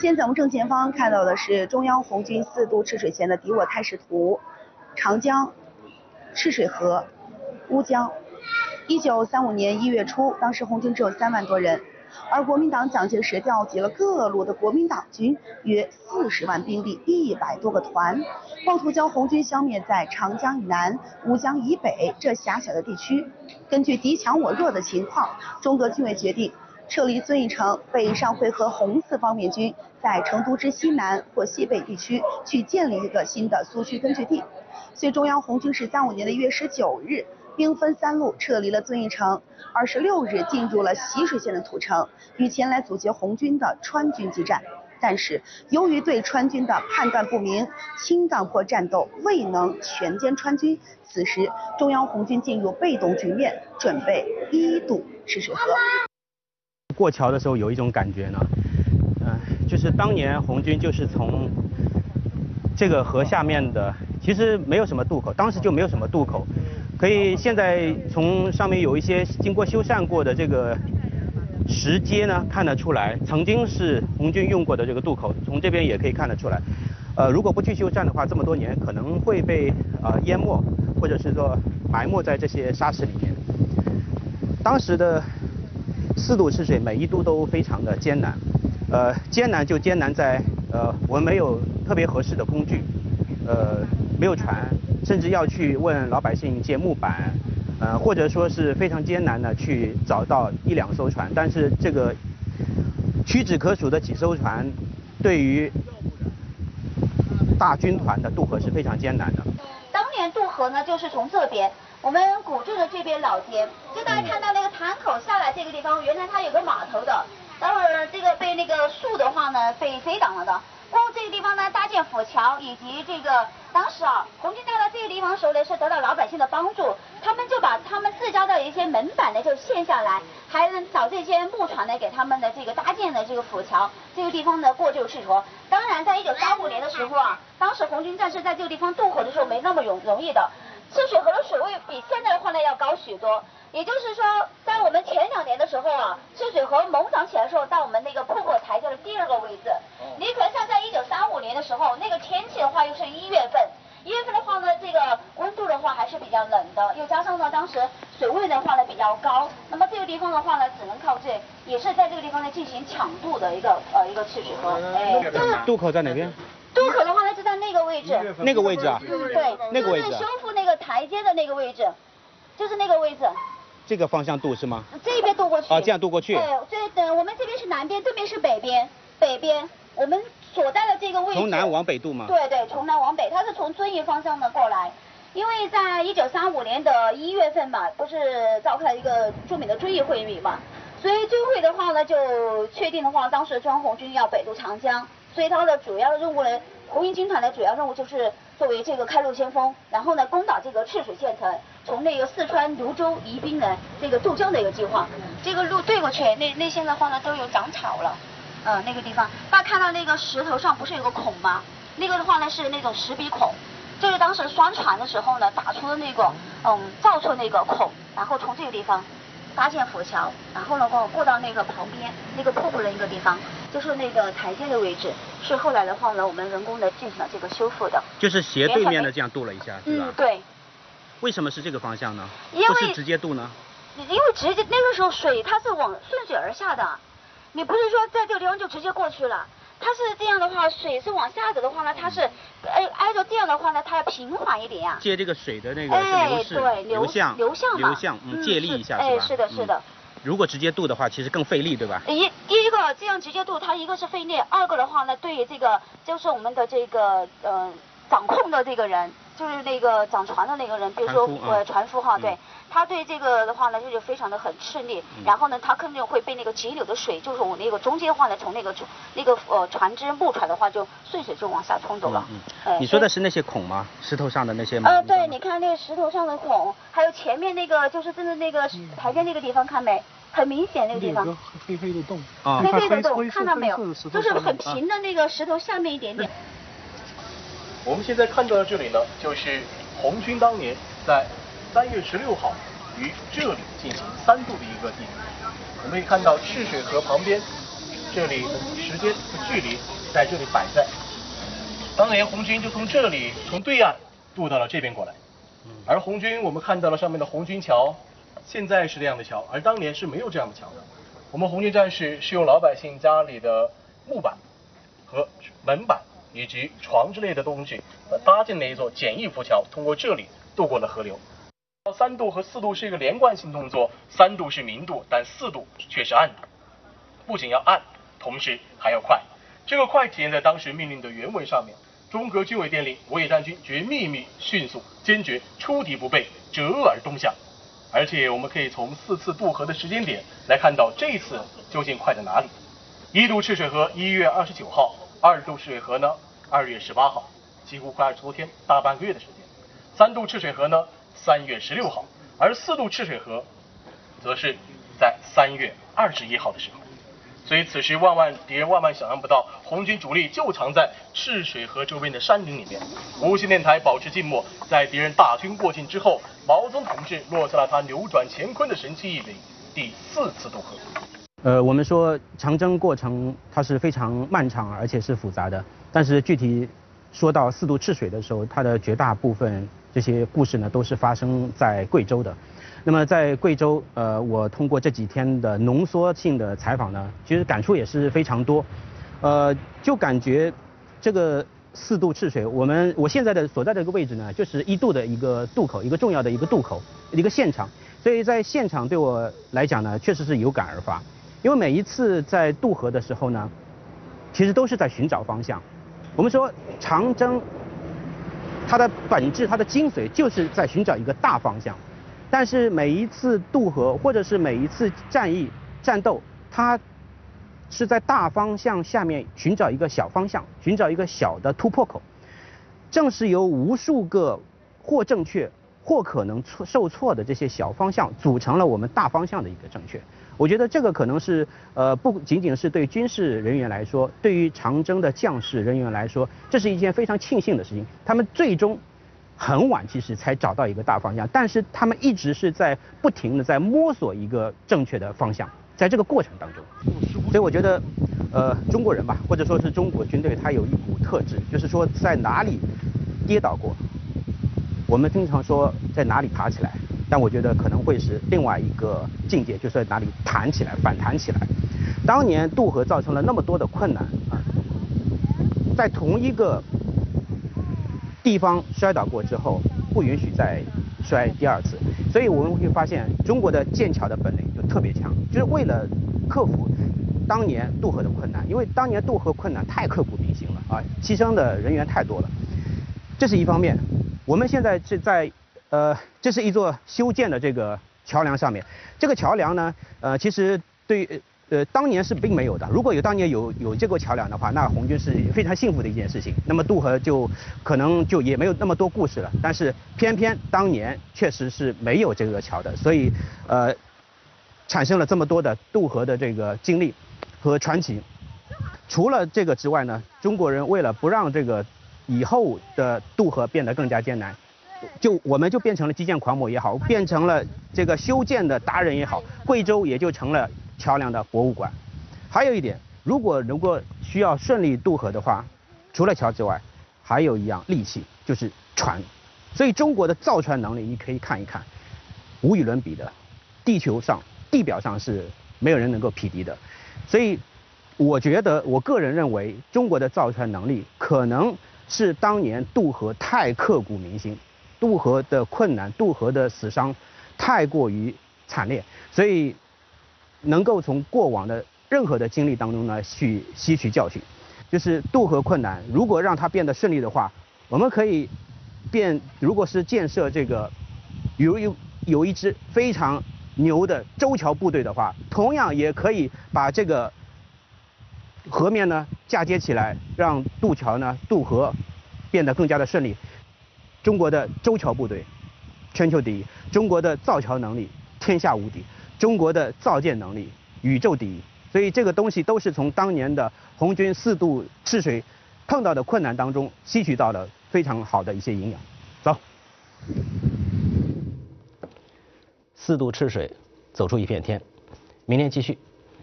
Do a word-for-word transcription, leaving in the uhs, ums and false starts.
现在我们正前方看到的是中央红军四渡赤水线的敌我态势图，长江、赤水河、乌江。一九三五年一月初，当时红军只有三万多人，而国民党蒋介石调集了各路的国民党军约四十万兵力，一百多个团，妄图将红军消灭在长江以南、乌江以北这狭小的地区。根据敌强我弱的情况，中革军委决定撤离遵义城，北上会合红四方面军，在成都之西南或西北地区去建立一个新的苏区根据地。所以中央红军是三五年的一月十九日，兵分三路撤离了遵义城，二十六日进入了习水县的土城，与前来阻截红军的川军激战。但是由于对川军的判断不明，清荡破战斗未能全歼川军，此时中央红军进入被动局面，准备一渡赤水河。 过桥的时候有一种感觉呢，嗯、呃，就是当年红军就是从这个河下面的，其实没有什么渡口，当时就没有什么渡口，可以现在从上面有一些经过修缮过的这个石阶呢，看得出来曾经是红军用过的这个渡口，从这边也可以看得出来。呃，如果不去修缮的话，这么多年可能会被呃淹没，或者是说埋没在这些沙石里面。当时的四渡赤水每一渡都非常的艰难，呃，艰难就艰难在呃我们没有特别合适的工具，呃，没有船，甚至要去问老百姓借木板，呃，或者说是非常艰难的去找到一两艘船，但是这个屈指可数的几艘船，对于大军团的渡河是非常艰难的。 当年渡河呢，就是从这边。我们古镇的这边老街，就大家看到那个潭口下来这个地方，原来它有个码头的，待会儿呢这个被那个树的话呢被飞挡了的。过后这个地方呢搭建浮桥，以及这个当时啊红军到了这个地方时候呢是得到老百姓的帮助，他们就把他们自家的一些门板呢就卸下来，还能找这些木船呢给他们的这个搭建的这个浮桥，这个地方呢过这个赤河。当然在一九三五年的时候啊，当时红军战士在这个地方渡河的时候没那么容容易的。赤水河的水位比现在的话呢要高许多，也就是说，在我们前两年的时候啊，赤水河猛涨起来的时候，到我们那个瀑布台阶的第二个位置。你可能像在一九三五年的时候，那个天气的话又是一月份，一月份的话呢，这个温度的话还是比较冷的，又加上呢当时水位的话呢比较高，那么这个地方的话呢，只能靠这，也是在这个地方呢进行抢渡的一个呃一个赤水河。哎， 渡口在哪边？ 渡口的话呢，就在那个位置， 那个位置啊， 对， 那个位置、啊， 就是修复那个台阶的那个位置，就是那个位置。 这个方向渡是吗？ 这边渡过去。 啊，这样渡过去。 对，这等我们这边是南边，对面是北边，北边我们所在的这个位置。 从南往北渡吗？ 对对，从南往北，它是从遵义方向呢过来。因为在一九三五年的一月份嘛，不是召开一个著名的遵义会议嘛，所以遵会的话呢，就确定的话，当时中央红军要北渡长江。所以它的主要的任务呢，红一军团的主要任务就是作为这个开路先锋，然后呢攻打这个赤水县城，从那个四川泸州宜宾呢这个渡江的一个计划。这个路对过去，那那些的话呢都有长草了，呃那个地方，大家看到那个石头上不是有个孔吗？那个的话呢是那种石笔孔，就是当时拴船的时候呢打出的那个嗯造出那个孔，然后从这个地方搭建浮桥，然后呢过过到那个旁边那个瀑布的一个地方，就是那个台阶的位置，是后来的话呢我们人工的进行了这个修复的。 就是斜对面的这样渡了一下，是吧？ 嗯，对。 为什么是这个方向呢？ 因为不是直接渡呢？ 因为直接那个时候水它是往顺水而下的，你不是说在这个地方就直接过去了。它是这样的话，水是往下走的话呢，它是挨挨着这样的话呢，它要平缓一点呀、啊。 借这个水的那个哎， 是对， 流向流向流向，嗯，借力一下是吧？ 哎，是的，是的。 嗯如果直接渡的话，其实更费力，对吧？ 一第一个这样直接渡，它一个是费力，二个的话呢，对于这个就是我们的这个呃掌控的这个人，就是那个掌船的那个人，比如说呃船夫哈，对，他对这个的话呢就是非常的很吃力，然后呢他肯定会被那个急流的水，就是我那个中间的话呢，从那个那个呃船只木船的话就顺水就往下冲走了。 嗯嗯。你说的是那些孔吗？石头上的那些？ 呃，对，你看那个石头上的孔，还有前面那个就是真的那个台阶那个地方，看没？很明显那个地方， 黑黑的洞， 啊，黑黑的洞，看到没有？就是很平的那个石头下面一点点。 我们现在看到的这里呢，就是红军当年在三月十六号于这里进行三渡的一个地点。我们可以看到赤水河旁边， 这里的时间和距离在这里摆在。当年红军就从这里从对岸渡到了这边过来，而红军我们看到了上面的红军桥，现在是这样的桥，而当年是没有这样的桥的。我们红军战士是用老百姓家里的木板和门板以及床之类的东西搭建了一座简易浮桥，通过这里渡过了河流。三渡和四渡是一个连贯性动作，三渡是明渡，但四渡却是暗渡。不仅要暗，同时还要快。这个快体现在当时命令的原文上面。中革军委电令我野战军决秘密、迅速、坚决出敌不备，折而东向。而且我们可以从四次渡河的时间点来看到这一次究竟快在哪里。一渡赤水河一月二十九号，二渡赤水河呢二月十八号，几乎快二十多天，大半个月的时间。三渡赤水河呢三月十六号，而四渡赤水河则是在三月二十一号的时候。所以此时万万敌人万万想象不到，红军主力就藏在赤水河周边的山林里面。无线电台保持静默，在敌人大军过境之后，毛泽东同志落下了他扭转乾坤的神奇一笔——第四次渡河。 呃，我们说长征过程它是非常漫长而且是复杂的，但是具体说到四渡赤水的时候，它的绝大部分这些故事呢都是发生在贵州的。那么在贵州，呃，我通过这几天的浓缩性的采访呢，其实感触也是非常多，呃，就感觉这个四渡赤水，我们我现在的所在的这个位置呢，就是一渡的一个渡口，一个重要的一个渡口，一个现场。所以在现场对我来讲呢，确实是有感而发，因为每一次在渡河的时候呢，其实都是在寻找方向。我们说长征，它的本质、它的精髓就是在寻找一个大方向。但是每一次渡河或者是每一次战役战斗，它是在大方向下面寻找一个小方向，寻找一个小的突破口。正是由无数个或正确或可能错受挫的这些小方向，组成了我们大方向的一个正确。我觉得这个可能是呃不仅仅是对军事人员来说，对于长征的将士人员来说，这是一件非常庆幸的事情。他们最终很晚其实才找到一个大方向，但是他们一直是在不停的在摸索一个正确的方向，在这个过程当中，所以我觉得，呃，中国人吧，或者说是中国军队，它有一股特质，就是说在哪里跌倒过，我们经常说在哪里爬起来，但我觉得可能会是另外一个境界，就是在哪里弹起来、反弹起来。当年渡河造成了那么多的困难啊，在同一个地方摔倒过之后，不允许再摔第二次。所以我们会发现，中国的建桥的本领就特别强，就是为了克服当年渡河的困难，因为当年渡河困难太刻骨铭心了啊，牺牲的人员太多了。这是一方面。我们现在是在呃，这是一座修建的这个桥梁上面。这个桥梁呢，呃，其实对呃当年是并没有的。如果有当年有有这个桥梁的话，那红军是非常幸福的一件事情。那么渡河就可能就也没有那么多故事了。但是偏偏当年确实是没有这个桥的，所以呃产生了这么多的渡河的这个经历和传奇。除了这个之外呢，中国人为了不让这个以后的渡河变得更加艰难，就我们就变成了基建狂魔也好，变成了这个修建的达人也好，贵州也就成了桥梁的博物馆。还有一点，如果如果需要顺利渡河的话，除了桥之外，还有一样利器，就是船。所以中国的造船能力，你可以看一看，无与伦比的，地球上地表上是没有人能够匹敌的。所以我觉得，我个人认为，中国的造船能力可能是当年渡河太刻骨铭心，渡河的困难、渡河的死伤太过于惨烈，所以能够从过往的任何的经历当中呢去吸取教训。就是渡河困难，如果让它变得顺利的话，我们可以变，如果是建设这个有有有一支非常牛的舟桥部队的话，同样也可以把这个河面呢嫁接起来，让渡桥呢渡河变得更加的顺利。中国的舟桥部队全球第一，中国的造桥能力天下无敌，中国的造舰能力宇宙第一。所以这个东西都是从当年的红军四渡赤水碰到的困难当中吸取到了非常好的一些营养。走， 四渡赤水，走出一片天。明天继续。